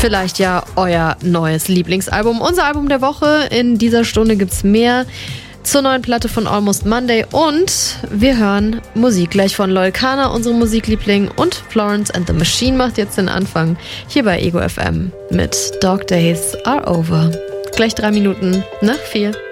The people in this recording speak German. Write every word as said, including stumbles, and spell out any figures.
vielleicht ja euer neues Lieblingsalbum. Unser Album der Woche. In dieser Stunde gibt's mehr zur neuen Platte von Almost Monday und wir hören Musik gleich von Loyle Carner, unserem Musikliebling, und Florence and the Machine macht jetzt den Anfang hier bei Ego F M mit Dog Days Are Over. Gleich drei Minuten nach vier.